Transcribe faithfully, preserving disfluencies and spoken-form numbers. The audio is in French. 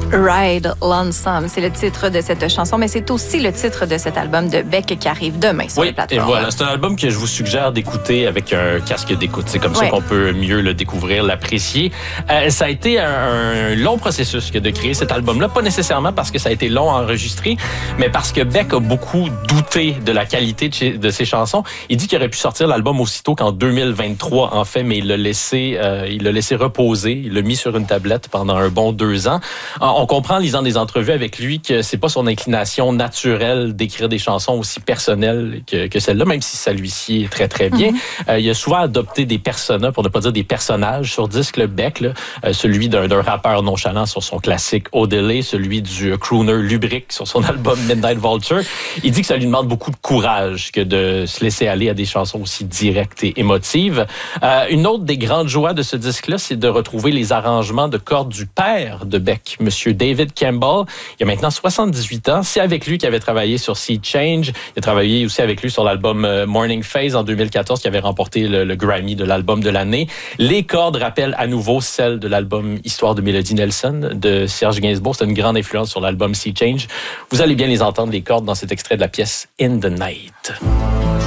Ride Lonesome, c'est le titre de cette chanson, mais c'est aussi le titre de cet album de Beck qui arrive demain sur oui, les plateformes. Et voilà, c'est un album que je vous suggère d'écouter avec un casque d'écoute. C'est comme oui. ça qu'on peut mieux le découvrir, l'apprécier. Euh, ça a été un, un long processus que de créer cet album-là, pas nécessairement parce que ça a été long à enregistrer, mais parce que Beck a beaucoup douté de la qualité de, chez, de ses chansons. Il dit qu'il aurait pu sortir l'album aussitôt qu'en deux mille vingt-trois, en fait, mais il l'a laissé, euh, il l'a laissé reposer, il l'a mis sur une tablette pendant un bon deux ans. On comprend en lisant des entrevues avec lui que c'est pas son inclination naturelle d'écrire des chansons aussi personnelles que, que celle-là, même si ça lui sied très, très bien. Mm-hmm. Euh, il a souvent adopté des personas, pour ne pas dire des personnages, sur disque, le Beck, là, euh, celui d'un, d'un rappeur nonchalant sur son classique Odelay, celui du crooner lubrique sur son album Midnight Vulture. Il dit que ça lui demande beaucoup de courage que de se laisser aller à des chansons aussi directes et émotives. Euh, une autre des grandes joies de ce disque-là, c'est de retrouver les arrangements de cordes du père de Beck, Monsieur David Campbell. Il a maintenant soixante-dix-huit ans. C'est avec lui qu'il avait travaillé sur Sea Change. Il a travaillé aussi avec lui sur l'album Morning Phase en deux mille quatorze, qui avait remporté le, le Grammy de l'album de l'année. Les cordes rappellent à nouveau celles de l'album Histoire de Mélodie Nelson de Serge Gainsbourg. C'est une grande influence sur l'album Sea Change. Vous allez bien les entendre, les cordes, dans cet extrait de la pièce In the Night.